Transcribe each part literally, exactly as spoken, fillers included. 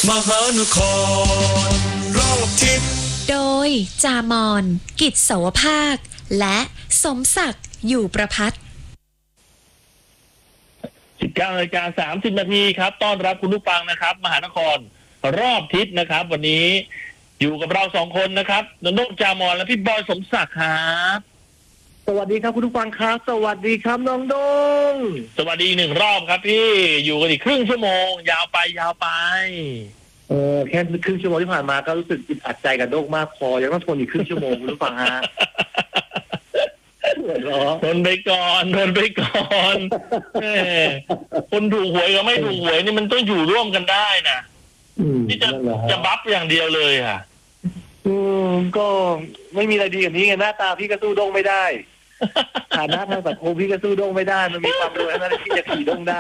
มหานครรอบทิศโดยจามอนกิจเสาวภาคและสมศักดิ์อยู่ประภัตสิบเก้านาฬิกาสามสิบนาทีครับต้อนรับคุณผู้ฟังนะครับมหานครรอบทิศนะครับวันนี้อยู่กับเราสองคนนะครับนนท์จามอนและพี่บอยสมศักดิ์ครับสวัสดีครับคุณผู้ฟังครับสวัสดีครับน้องดงสวัสดีหนึ่งรอบครับพี่อยู่กันอีกครึ่งชั่วโมงยาวไปยาวไปเออแค่ครึ่งชั่วโมงที่ผ่านมาก็รู้สึกอึดอัดใจกับโดงมากพอยังต้องทนอีกครึ่งชั่วโมงคุณผู้ฟังฮะทนไปก่อนทนไปก่อนคนถูกหวยกับไม่ถูกหวยนี่มันต้องอยู่ร่วมกันได้นะที่จะจะบัฟอย่างเดียวเลยค่ะอืมก็ไม่มีอะไรดีกว่านี้ไงหน้าตาพี่ก็สู้โดงไม่ได้ฐานะทางสังคมพี่ก็สู้โดงไม่ได้มันมีความรวยนั่นที่จะขี่โดงได้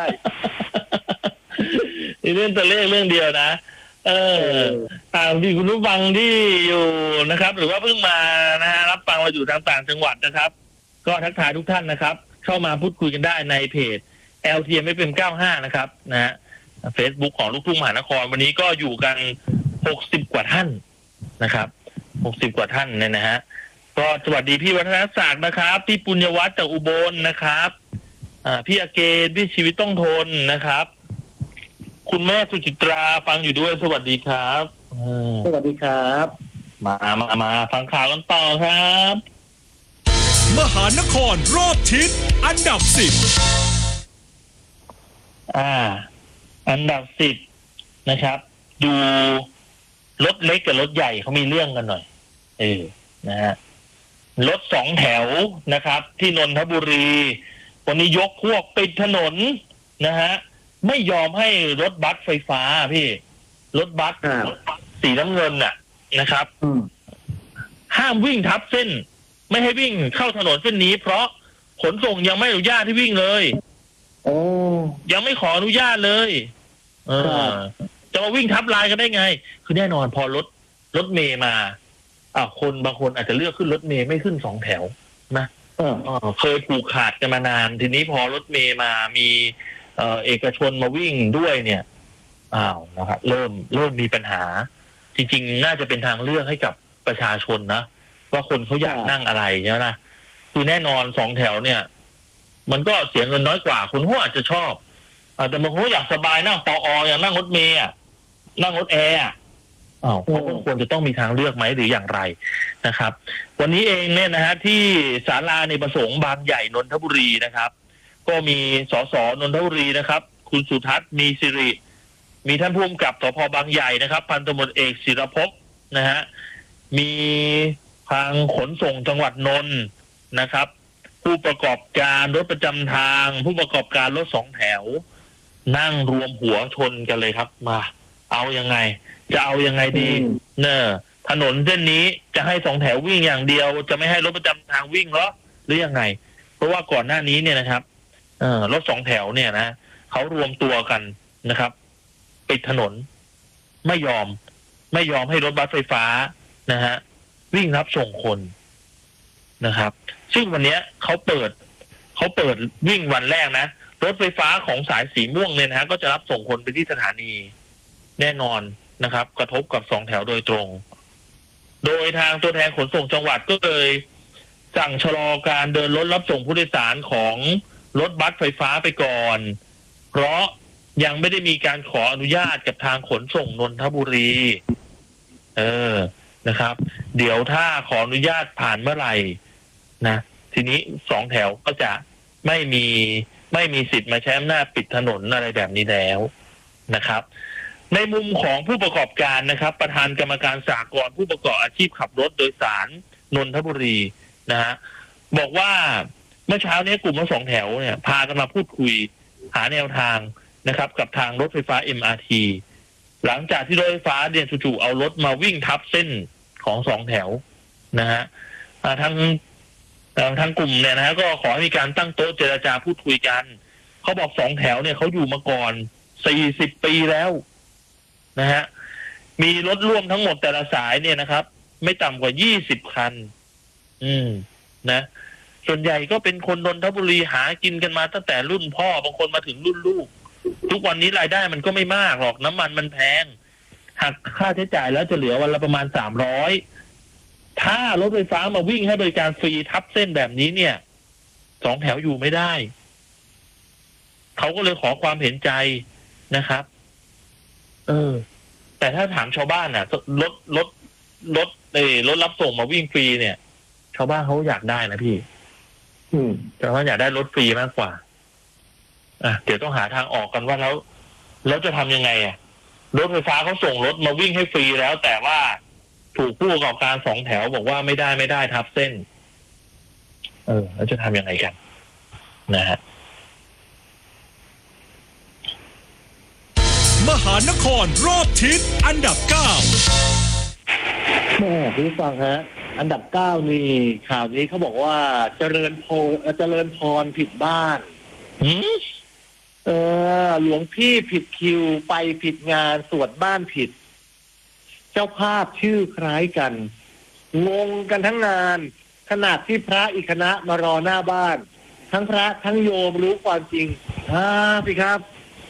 นี่เรื่องตัวเลขเรื่องเดียวนะเออตามที่คุณผู้ฟังที่อยู่นะครับหรือว่าเพิ่งมานะฮะรับฟังเราอยู่ทางต่างจังหวัดนะครับก็ทักทายทุกท่านนะครับเข้ามาพูดคุยกันได้ในเพจ แอล ที เอ็ม เอฟ เอ็ม เก้าสิบห้านะครับนะฮะ Facebook ของลูกทุ่งมหานครวันนี้ก็อยู่กันหกสิบกว่าท่านนะครับหกสิบกว่าท่านเนี่ยนะฮะก็สวัสดีพี่วัฒนศักดิ์นะครับพี่ปุญญวัฒน์จากอุบลนะครับอ่าพี่อเกณฑ์พี่ชีวิตต้องทนนะครับคุณแม่สุจิตราฟังอยู่ด้วยสวัสดีครับสวัสดีครับมามามาฟังข่าวกันต่อครับมหานครรอบทิศอันดับสิบอ่าอันดับสิบนะครับดูรถเล็กกับรถใหญ่เขามีเรื่องกันหน่อยเออนะฮะรถสองแถวนะครับที่นนทบุรีวันนี้ยกพวกปิดถนนนะฮะไม่ยอมให้รถบัสไฟฟ้าพี่รถบัสรถบัสสีน้ำเงินน่ะนะครับห้ามวิ่งทับเส้นไม่ให้วิ่งเข้าถนนเส้นนี้เพราะขนส่งยังไม่อนุญาตให้วิ่งเลยโอ้ยังไม่ขออนุญาตเลยเออจะมาวิ่งทับลายกันได้ไงคือแน่นอนพอรถรถเมย์มาอ่าคนบางคนอาจจะเลือกขึ้นรถเมย์ไม่ขึ้นสองแถวนะเออเคยผูกขาดกันมานานทีนี้พอรถเมย์มามีเอ่อเอกชนมาวิ่งด้วยเนี่ยอ้าวนะครับเริ่มเริ่มมีปัญหาจริงๆน่าจะเป็นทางเลือกให้กับประชาชนนะว่าคนเขาอยากนั่งอะไรใช่ไหมนะคือแน่นอนสองแถวเนี่ยมันก็เสียเงินน้อยกว่าคุณเขาอาจจะชอบแต่บางคนอยากสบายนั่งปออย่างนั่งรถเมย์นั่งรถแอร์อ้าวเขาควรจะต้องมีทางเลือกไหมหรืออย่างไรนะครับวันนี้เองเนี่ยนะฮะที่ศาลาในประสงค์บางใหญ่นนทบุรีนะครับก็มีสสนนทบุรีนะครับคุณสุทัศน์มีสิริมีท่านผู้กำกับสภบางใหญ่นะครับพันตำรวจเอกศิรภพนะฮะมีทางขนส่งจังหวัดนนท์นะครับผู้ประกอบการรถประจำทางผู้ประกอบการรถสองแถวนั่งรวมหัวชนกันเลยครับมาเอายังไงจะเอายังไงดีเนอะถนนเส้นนี้จะให้สองแถววิ่งอย่างเดียวจะไม่ให้รถประจำทางวิ่งเหรอหรือยังไงเพราะว่าก่อนหน้านี้เนี่ยนะครับเอ่อรถสองแถวเนี่ยนะเขารวมตัวกันนะครับปิดถนนไม่ยอมไม่ยอมให้รถบัสไฟฟ้านะฮะวิ่งรับส่งคนนะครับซึ่งวันนี้เขาเปิดเขาเปิดวิ่งวันแรกนะรถไฟฟ้าของสายสีม่วงเนี่ยนะฮะก็จะรับส่งคนไปที่สถานีแน่นอนนะครับกระทบกับสองแถวโดยตรงโดยทางตัวแทนขนส่งจังหวัดก็เลยสั่งชะลอการเดินรถรับส่งผู้โดยสารของรถบัสไฟฟ้าไปก่อนเพราะยังไม่ได้มีการขออนุญาตกับทางขนส่งนนทบุรีเออนะครับเดี๋ยวถ้าขออนุญาตผ่านเมื่อไหร่นะทีนี้สองแถวก็จะไม่มีไม่มีสิทธิ์มาใช้อำนาจปิดถนนอะไรแบบนี้แล้วนะครับในมุมของผู้ประกอบการนะครับประธานกรรมการสหกรณ์ผู้ประกอบอาชีพขับรถโดยสารนนทบุรีนะฮะบอกว่าเมื่อเช้านี้กลุ่มรถสองแถวเนี่ยพากันมาพูดคุยหาแนวทางนะครับกับทางรถไฟฟ้า เอ็ม อาร์ ที หลังจากที่รถไฟฟ้าเดียนจู่ๆเอารถมาวิ่งทับเส้นของสองแถวนะฮะทางทางกลุ่มเนี่ยนะฮะก็ขอให้มีการตั้งโต๊ะเจรจาพูดคุยกันเขาบอกสองแถวเนี่ยเขาอยู่มาก่อนสี่สิบปีแล้วนะฮะมีรถร่วมทั้งหมดแต่ละสายเนี่ยนะครับไม่ต่ำกว่ายี่สิบคันอืมนะส่วนใหญ่ก็เป็นคนนนทบุรีหากินกันมาตั้งแต่รุ่นพ่อบางคนมาถึงรุ่นลูกทุกวันนี้รายได้มันก็ไม่มากหรอกน้ำมันมันแพงหักค่าใช้จ่ายแล้วจะเหลือวันละประมาณสามร้อยถ้ารถไฟฟ้ามาวิ่งให้บริการฟรีทับเส้นแบบนี้เนี่ยสองแถวอยู่ไม่ได้เขาก็เลยขอความเห็นใจนะครับเออแต่ถ้าถามชาวบ้านน่ะรถรถรถเออรถรับส่งมาวิ่งฟรีเนี่ยชาวบ้านเขาอยากได้นะพี่อืมชาวบ้านอยากได้รถฟรีมากกว่าอ่ะเดี๋ยวต้องหาทางออกกันว่าแล้วแล้วจะทำยังไงอ่ะรถไฟฟ้าเขาส่งรถมาวิ่งให้ฟรีแล้วแต่ว่าถูกผู้ประกอบการสองแถวบอกว่าไม่ได้ไม่ได้ทับเส้นเออแล้วจะทำยังไงกันนะฮะมหานครรอบทิศอันดับเก้าแม่พี่ฟังฮะอันดับเก้านี่ข่าวนี้เขาบอกว่าเจริญโพเจริญพรผิดบ้านเออหลวงพี่ผิดคิวไปผิดงานสวดบ้านผิดเจ้าภาพชื่อคล้ายกันงงกันทั้งงานขนาดที่พระอีกคณะมารอหน้าบ้านทั้งพระทั้งโยมรู้ความจริงอ่าสิครับ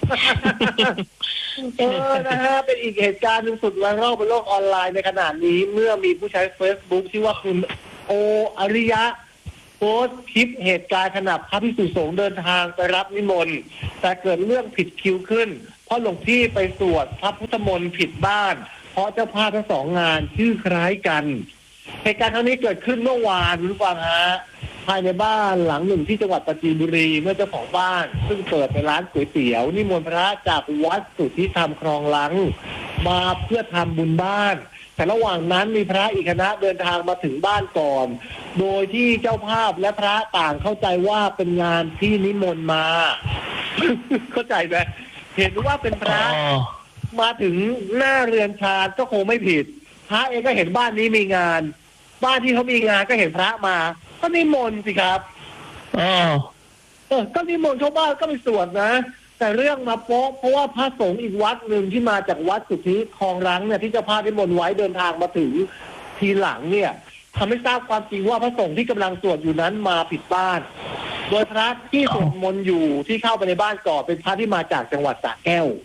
เออนะฮะเป็นอีกเหตุการณ์หนึ่งสุดไวรัลบนโลกออนไลน์ในขณะนี้เมื่อมีผู้ใช้ Facebook ชื่อว่าคุณโออริยะโพสต์คลิปเหตุการณ์ขณะพระภิกษุสงฆ์เดินทางไปรับนิมนต์แต่เกิดเรื่องผิดคิวขึ้นเพราะหลวงพี่ไปสวดพระพุทธมนต์ผิดบ้านเพราะเจ้าภาพทั้งสองงานชื่อคล้ายกันเหตุการณ์ครั้งนี้เกิดขึ้นเมื่อวานรู้ป่ะฮะภายในบ้านหลังหนึ่งที่จังหวัดปราจีนบุรีเมื่อเจ้าของบ้านซึ่งเปิดเป็นร้านก๋วยเตี๋ยวนิมนต์พระจากวัดสุทธิธรรมคลองลังมาเพื่อทำบุญบ้านแต่ระหว่างนั้นมีพระอีกคณะเดินทางมาถึงบ้านก่อนโดยที่เจ้าภาพและพระต่างเข้าใจว่าเป็นงานที่นิมนต์มา เข้าใจไหมเห็นว่าเป็นพระมาถึงหน้าเรือนชาญก็คงไม่ผิดพระเองก็เห็นบ้านนี้มีงานบ้านที่เขามีงานก็เห็นพระมาก็นิมนต์สิครับอ๋อเออก็นิมนต์ชาวบ้านก็ไปสวดนะแต่เรื่องมาโป๊ะเพราะว่าพระสงฆ์อีกวัดหนึ่งที่มาจากวัดสุทธิคลองรังเนี่ยที่เจ้าภาพนิมนต์ไว้เดินทางมาถึงทีหลังเนี่ยทำให้ทราบความจริงว่าพระสงฆ์ที่กำลังสวดอยู่นั้นมาผิดบ้านโดยพระที่สวดมนต์อยู่ที่เข้าไปในบ้านก่อนเป็นพระที่มาจากจังหวัดสระแก้ว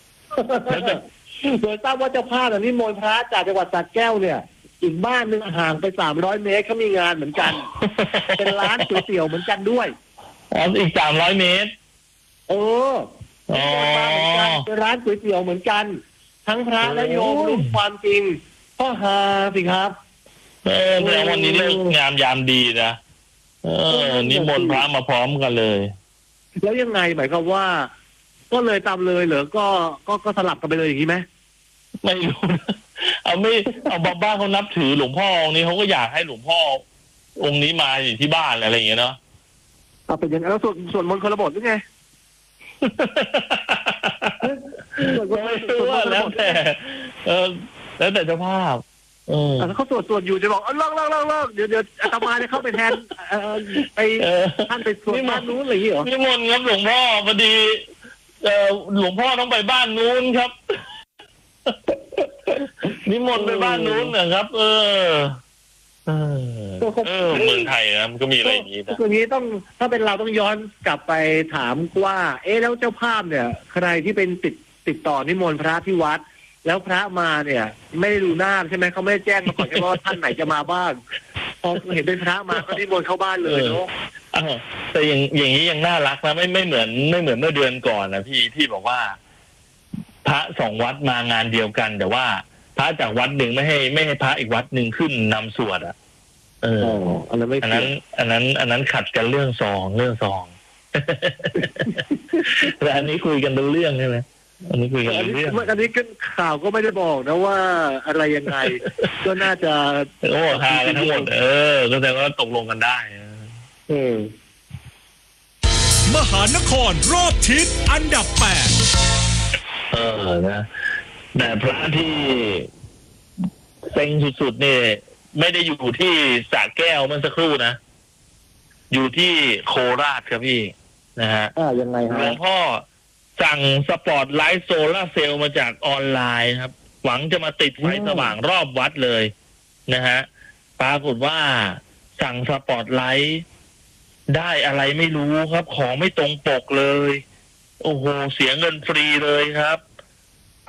โดยทราบว่าเจ้าภาพนิมนต์พระจากจังหวัดสระแก้วเนี่ยอีกบ้านหนึ่งห่างไปสามร้อยเมตรเขามีงานเหมือนกัน เป็นร้านก๋วยเตี๋ยวเหมือนกันด้วยอ๋ออีกสามร้อยเมตรเออมีคนมาเหมือนกันเป็นร้านก๋วยเตี๋ยวเหมือนกันทั้งพระและโยมรู้ความจริงก็ฮาสิครับเออแต่วันนี้เลิกงามยามดีนะเออนิมนต์พระมาพร้อมกันเลยแล้วยังไงหมายความว่าก็เลยตามเลยเหรอก็ก็ก็สลับกันไปเลยอย่างนี้ไหมไม่รู้เอาไม่เอาบ้าบ้านเขานับถือหลวงพ่อองค์นี้เขาก็อยากให้หลวงพ่อองค์นี้มาอยู่ที่บ้านอะไรอย่างเงี้ยเนาะเอาเป็นอย่างนั้นแล้วส่วนส่วนมนต์คนละบทหรือไงไม่รู้ว่าแล้วแต่เออแล้วแต่เจ้าภาพเออแล้วเขาตรวจตรวจอยู่จะบอกเออเลิกเลิกเลิกเลิกเดี๋ยวเดี๋ยวอาตมาจะเข้าไปแทนไปท่านไปตรวจบ้านนู้นอะไรอย่างเงี้ยเหรอนิมนต์ครับหลวงพ่อพอดีเออหลวงพ่อต้องไปบ้านนู้นครับนิมนต์ไปบ้านนู้นนะครับเออเออเออเมืองไทยนะมันก็มีอะไรอย่างนี้นะตรงนี้ต้องถ้าเป็นเราต้องย้อนกลับไปถามว่าเอ๊ะแล้วเจ้าภาพเนี่ยใครที่เป็นติดติดต่อนิมนต์พระที่วัดแล้วพระมาเนี่ยไม่ได้ดูหน้าใช่ไหมเขาไม่ได้แจ้งมาก่อนใช่ไหมว่าท่านไหนจะมาบ้านพอเห็นเป็นพระมาก็นิมนต์เข้าบ้านเลยเนาะแต่อย่างอย่างนี้ยังน่ารักนะไม่ไม่เหมือนไม่เหมือนเมื่อเดือนก่อนนะพี่ที่บอกว่าพระสองวัดมางานเดียวกันแต่ว่าพระจากวัดหนึ่งไม่ให้ไม่ให้พระอีกวัดหนึ่งขึ้นนำสวดอ่ะเอออันนั้นอันนั้นอันนั้นอันนั้นขัดกันเรื่องซองเรื่องซองแต่อันนี้คุยกันดูเรื่องใช่ไหมอันนี้คุยกันดูเรื่องอันนี้ก็ข่าวก็ไม่ได้บอกนะว่าอะไรยังไงก็น่าจะโอ้ทากันทั้งหมดเออก็แสดงว่าตกลงกันได้เออมหานครรอบทิศอันดับแปดเออนะแต่พระที่เซ็งสุดๆเนี่ยไม่ได้อยู่ที่สระแก้วเมื่อสักครู่นะอยู่ที่โคราชครับพี่นะฮะอ่ายังไงฮะหลวงพ่อสั่งสปอตไลท์โซล่าเซลล์มาจากออนไลน์ครับหวังจะมาติดไฟสว่างรอบวัดเลยนะฮะปรากฏว่าสั่งสปอตไลท์ได้อะไรไม่รู้ครับของไม่ตรงปกเลยโอ้โหเสียเงินฟรีเลยครับ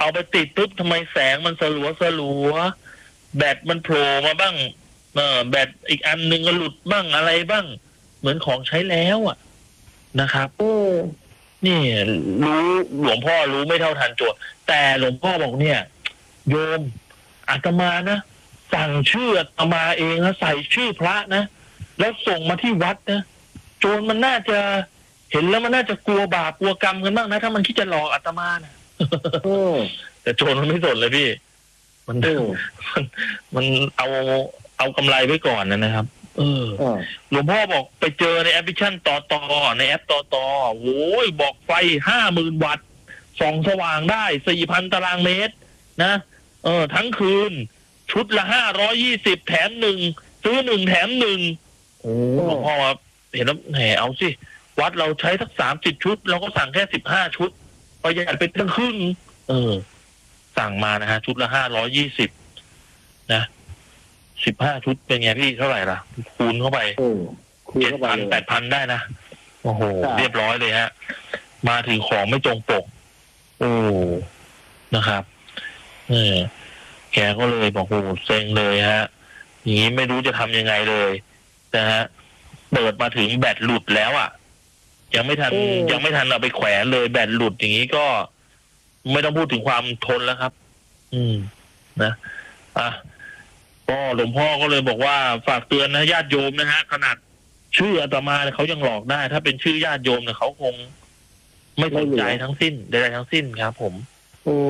เอาไปติดปุ๊บทำไมแสงมันสลัวสลัวแบตมันโผล่มาบ้างเออแบตอีกอันหนึ่งก็หลุดบ้างอะไรบ้างเหมือนของใช้แล้วอ่ะนะครับนี่รู้หลวงพ่อรู้ไม่เท่าทันโจทย์แต่หลวงพ่อบอกเนี่ยโยมอาตมานะสั่งชื่ออาตมาเองนะใส่ชื่อพระนะแล้วส่งมาที่วัดนะโจรมันน่าจะเห็นแล้วมันน่าจะกลัวบาปกลัวกรรมกันบ้างนะถ้ามันคิดจะหลอกอาตมานะแต่โจรมันไม่สนเลยพี่มันมันมันเอาเอากำไรไว้ก่อนนะครับเออหลวงพ่อบอกไปเจอในแอปพลิเคชันต่อต่อในแอปต่อต่อโอ้ยบอกไฟห้าหมื่นวัตต์ส่องสว่างได้สี่พันตารางเมตรนะเออทั้งคืนชุดละห้าร้อยยี่สิบแถมหนึ่งซื้อหนึ่งแถมหนึ่งโอ้หลวงพ่อว่าเห็นแล้วแหมเอาสิวัดเราใช้สักสามสิบชุดเราก็สั่งแค่สิบห้าชุดประหยัดไปตั้งครึ่งเออสั่งมานะฮะชุดละห้าร้อยยี่สิบนะสิบห้าชุดเป็นไงพี่เท่าไหร่ล่ะคูณเข้าไปเจ็ดพันแปดพันได้นะโอ้โหเรียบร้อยเลยฮะมาถึงของไม่ตรงปกโอ้นะครับเออแกก็เลยบอกโอ้เซ็งเลยฮะอย่างนี้ไม่รู้จะทำยังไงเลยนะฮะเปิดมาถึงแบตหลุดแล้วอ่ะยังไม่ทันยังไม่ทันเอาไปแขวนเลยแบตหลุดอย่างนี้ก็ไม่ต้องพูดถึงความทนแล้วครับอืมนะอ่ะก็หลวงพ่อก็เลยบอกว่าฝากเตือนนะญาติโยมนะฮะขนาดชื่ออาตมาเขายังหลอกได้ถ้าเป็นชื่อญาติโยมเนี่ยเขาคงไม่สนใจทั้งสิ้นใดๆทั้งสิ้นครับผมโอ้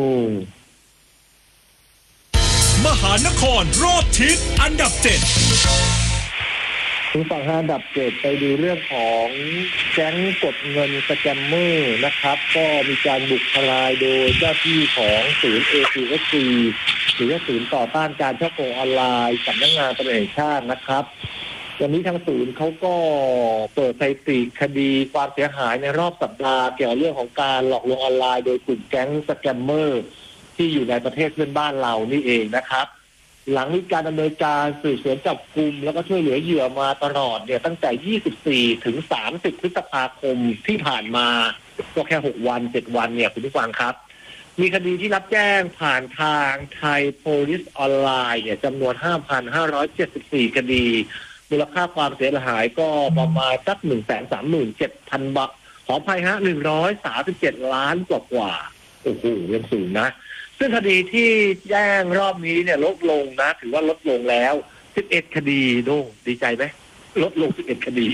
มหานครรอบทิศอันดับเจ็ดถึงฝั่งอันดับเจ็ดไปดูเรื่องของแก๊งกดเงินสแกมเมอร์นะครับก็มีการบุกทลายโดยเจ้าที่ของศูนย์ เอ ซี เอส ซี หรือว่าศูนย์ต่อต้านการช่อโกงออนไลน์สำนักงานตำรวจแห่งชาตินะครับวันนี้ทางศูนย์เขาก็เปิดสถิติคดีความเสียหายในรอบสัปดาห์เกี่ยวกับเรื่องของการหลอกลวงออนไลน์โดยกลุ่มแก๊งสแกมเมอร์ที่อยู่ในประเทศเพื่อนบ้านเรานี่เองนะครับหลังมีการดำเนินการสืบสวนจับกุมแล้วก็ช่วยเหลือเหยื่อมาตลอดเนี่ยตั้งแต่ยี่สิบสี่ถึงสามสิบพฤษภาคมที่ผ่านมาก็แค่หกวันเจ็ดวันเนี่ยคุณผู้ฟังครับมีคดีที่รับแจ้งผ่านทางไทยโพลิสออนไลน์เนี่ยจำนวน ห้าพันห้าร้อยเจ็ดสิบสี่ คดีมูลค่าความเสียหายก็ประมาณสัก หนึ่งแสนสามหมื่นเจ็ดพัน บาทขออภัยฮะหนึ่งร้อยสามสิบเจ็ดล้านกว่าๆโอ้โหยังสูงนะซึ่งคดีที่แจ้งรอบนี้เนี่ยลดลงนะถือว่าลดลงแล้วสิบเอ็ดคดีโน่ดีใจไหมลดลงสิบเอ็ดคดี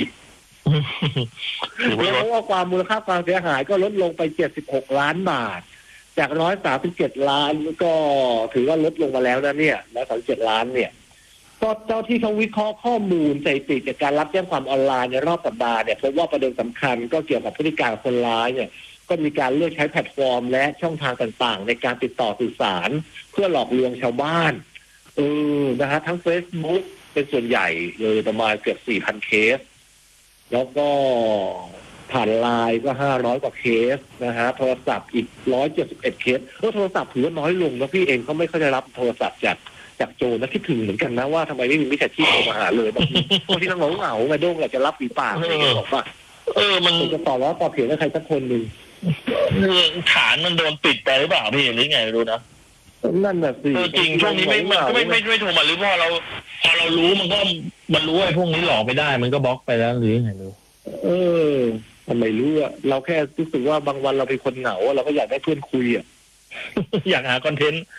แล้วก็ความมูลค่าความเสียหายก็ลดลงไปเจ็ดสิบหกล้านบาทจากหนึ่งร้อยสามสิบเจ็ดล้านก็ถือว่าลดลงมาแล้วนะเนี่ยหนึ่งร้อยสามสิบเจ็ดล้านเนี่ยก็เจ้าที่เขาวิเคราะห์ข้อมูลสถิติจากการรับแจ้งความออนไลน์ในรอบสัปดาห์เนี่ยพบว่าประเด็นสำคัญก็เกี่ยวกับพฤติการคนร้ายเนี่ยก็มีการเลือกใช้แพลตฟอร์มและช่องทางต่างๆในการติดต่อสื่อสารเพื่อหลอกลวงชาวบ้านเออนะฮะทั้ง Facebook เป็นส่วนใหญ่เลยประมาณเกือบ สี่พัน เคสแล้วก็ผ่านไลน์ก็ห้าร้อยกว่าเคสนะฮะโทรศัพท์อีกหนึ่งร้อยเจ็ดสิบเอ็ดเคสเออโทรศัพท์ถือว่าน้อยลงนะพี่เองก็ไม่ค่อยได้รับโทรศัพท์จากจากโจรนะคิดถึงเหมือนกันนะว่าทำไมไม่มีมิจฉาชีพโทรมาหาเลยบางทีบางทีเราเหงาๆไงโด้งอยากจะรับปีปากอะไรอย่างเงี้ยบอกว่าเออมันจะต่อว่าต่อเถียงกับใครสักคนหนึ่งฐานมันโดนปิดไปหรือเปล่าพี่หรือไงไม่รู้นะนั่นแหละสิจริงช่วงนี้ไม่ไม่ไม่ไม่โทรมาหรือพอเราพอเรารู้มันก็มันรู้ไอ้พวกนี้หลอกไม่ได้มันก็บล็อกไปแล้วหรือไงรู้เออทำไมรู้อะเราแค่รู้สึกว่าบางวันเราเป็นคนเหงาเราก็อยากได้เพื่อนคุยอะอยากหาคอนเทนต์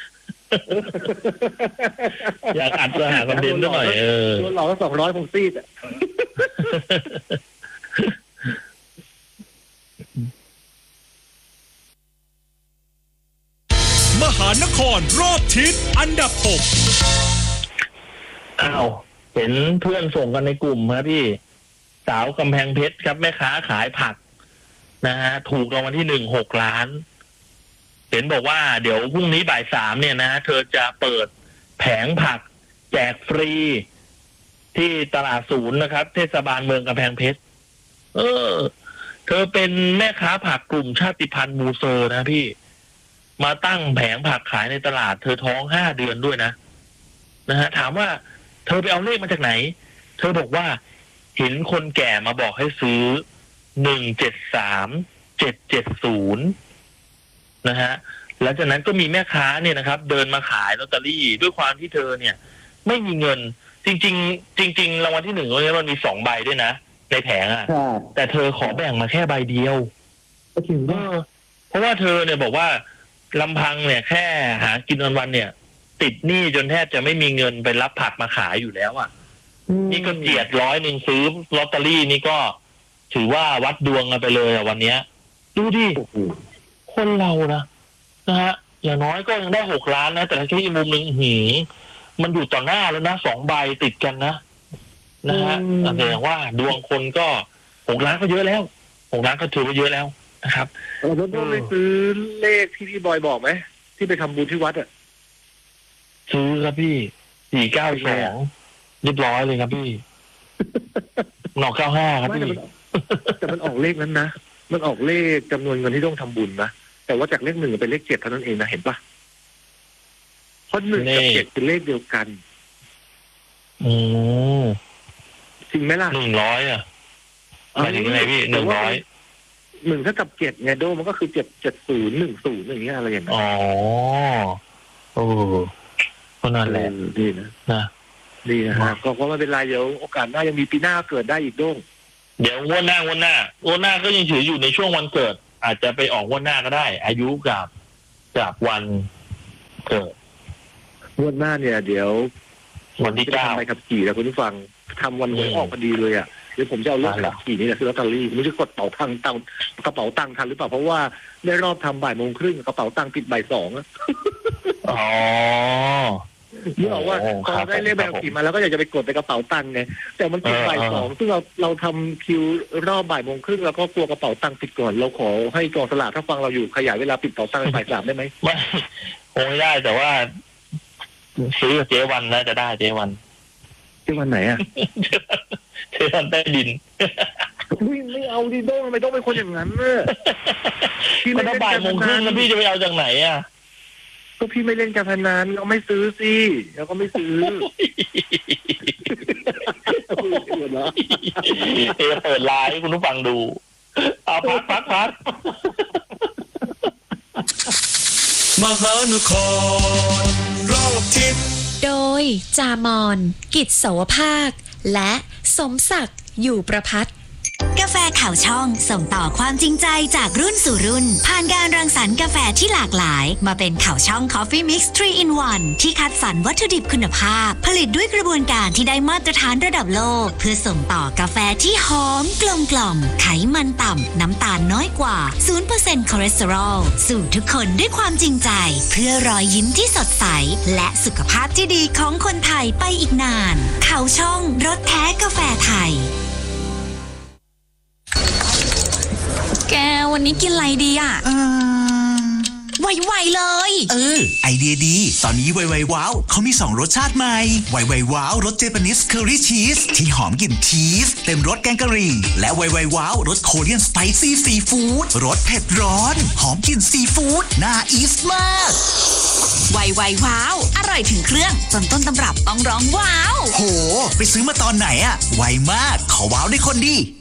อยากอัดหาคอนเทนต์หน่อยเออเราก็สองร้อยคงซีดอะมหานครรอบทิศอันดับหกอ้าวเห็นเพื่อนส่งกันในกลุ่มครับพี่สาวกำแพงเพชรครับแม่ค้าขายผักนะฮะถูกรางวัลที่หนึ่งหกล้านเห็นบอกว่าเดี๋ยวพรุ่งนี้บ่ายสามเนี่ยนะเธอจะเปิดแผงผักแจกฟรีที่ตลาดศูนย์นะครับเทศบาลเมืองกำแพงเพชรเออเธอเป็นแม่ค้าผักกลุ่มชาติพันธุ์มูเซอร์นะพี่มาตั้งแผงผักขายในตลาดเธอท้องห้าเดือนด้วยนะนะฮะถามว่าเธอไปเอาเลขมาจากไหนเธอบอกว่าเห็นคนแก่มาบอกให้ซื้อหนึ่งเจ็ดสามเจ็ดเจ็ดศูนย์นะฮะแล้วจากนั้นก็มีแม่ค้าเนี่ยนะครับ เดินมาขายลอตเตอรี่ด้วยความที่เธอเนี่ย ไม่มีเงินจริงๆจริงๆรางวัลที่หนึ่งวันนี้มันมีสองใบด้วยนะในแผงอ่ะแต่เธอขอแบ่งมาแค่ใบเดียวก็ถึงว่าเพราะว่าเธอเนี่ยบอกว่าลำพังเนี่ยแค่หากินวันๆเนี่ย ติดหนี้จนแทบจะไม่มีเงินไปรับผักมาขายอยู่แล้วอ่ะนี่ก็เจียดร้อยหนึ่งซื้อลอตเตอรี่นี่ก็ถือว่าวัดดวงกันไปเลยอ่ะวันเนี้ยดูดิคนเรานะนะฮะอย่างน้อยก็ยังได้หกล้านนะแต่แค่อีกมุมหนึ่งหืมมันอยู่ต่อหน้าแล้วนะสองใบติดกันนะนะฮะแสดงว่าดวงคนก็หกล้านก็เยอะแล้วหกล้านก็ถือว่าเยอะแล้วนะครับเราต้องไปซื้อเลขที่พี่บอยบอกไหมที่ไปทำบุญที่วัดอ่ะซื้อครับพี่สี่เก้าสองเรียบร้อยเลยครับพี่หนอกเก้าห้าครับพี่แต่มันออกเลขนั้นนะมันออกเลขจำนวนเงินที่ต้องทำบุญนะแต่ว่าจากเลขหนึ่งเป็นเลขเจ็ดเท่านั้นเองนะเห็นปะเพราะหนึ่งกับเจ็ดเป็นเลขเดียวกันอืมจริงไหมล่ะหนึ่งร้อยอ่ะหมายถึงไงพี่หนึ่งร้อยหนึ่งเท่ากับเจ็ดไงโดมันก็คือเจ็ดเจ็ดศูนย์หนึ่งศูนย์อย่างเงี้ยอะไรอย่างเงี้ยอ๋อโอ้ก็นั่นแหละดีนะนะดีนะฮะก็เพราะว่าเป็นไรเดี๋ยวโอกาสหน้ายังมีปีหน้าเกิดได้อีกโด้งเดี๋ยวงวดหน้างวดหน้างวดหน้าก็ยังถืออยู่ในช่วงวันเกิดอาจจะไปออกงวดหน้าก็ได้อายุกับกับวันเกิดงวดหน้าเนี่ยเดี๋ยววันที่เก้าไปขับขี่แล้วคุณผู้ฟังทำวันหวยออกพอดีเลยอ่ะเดี๋ยวผมจะเอาเรื่องขับขี่นี่แหละซื้อลอตเตอรี่ไม่ใช่กดเป๋าตังค์ตังกระเป๋าตังค์ทันหรือเปล่าเพราะว่าได้รอบทำบ่ายโมงครึ่งกระเป๋าตังค์ปิดบ่ายสองอ่ะอ๋อนี่บอกว่าพอได้เลขแบบขี่มาแล้วก็อยากจะไปกดในกระเป๋าตังค์ไงแต่มันปิดบ่ายสองซึ่งเราเราทำคิวรอบบ่ายโมงครึ่งแล้วก็กลัวกระเป๋าตังค์ปิดก่อนเราขอให้กองสลากถ้าฟังเราอยู่ขยายเวลาปิดกระเป๋าตังค์ไปบ่ายสามได้ไหมไม่คงไม่ได้แต่ว่าซื้อเจ๊วันนะจะได้เจ๊วันเจ๊วันไหนอ่ะเจ๊วันใต้ดินไม่ไม่เอาดิโด้ทำไมต้องเป็นคนอย่างนั้นเนี่ยพี่ไม่ได้บ่ายโมงครึ่งแล้วพี่จะไปเอาจากไหนอ่ะก็พี่ไม่เล่นการพนันเราไม่ซื้อสิเราก็ไม่ซื้อเอเปิดไลน์ให้คุณผู้ฟังดูเอาพักพักพักมหานครรอบทิศโดยจามอนกิจเสาวภาคและสมศักดิ์อยู่ประภัตรกาแฟข่าวช่องส่งต่อความจริงใจจากรุ่นสู่รุ่นผ่านการรังสรรค์กาแฟที่หลากหลายมาเป็นข่าวช่อง Coffee Mix ทรี อิน วัน ที่คัดสรรวัตถุดิบคุณภาพผลิตด้วยกระบวนการที่ได้มาตรฐานระดับโลกเพื่อส่งต่อกาแฟที่หอมกลมกล่อมไขมันต่ำน้ำตาลน้อยกว่า ศูนย์เปอร์เซ็นต์ คอเลสเตอรอลสู่ทุกคนด้วยความจริงใจเพื่อรอยยิ้มที่สดใสและสุขภาพที่ดีของคนไทยไปอีกนานข่าวช่องรสแท้กาแฟไทยแกวันนี้กินอะไรดีอ่ะเออไวๆเลยเออไอเดียดีตอนนี้ไวๆว้าวเขามีสองรสชาติใหม่ไวๆว้าวรสเจแปนิสเคอรี่ชีสที่หอมกลิ่นชีสเต็มรสแกงกะหรี่และไวๆว้าวรสโคเรียนสไปซี่ซีฟู้ดรสเผ็ดร้อนหอมกลิ่นซีฟู้ดน่าอีสมากไวๆว้าวอร่อยถึงเครื่องจนต้นตำรับต้องร้องว้าวโหไปซื้อมาตอนไหนอะไวมากขอว้าวได้คนดี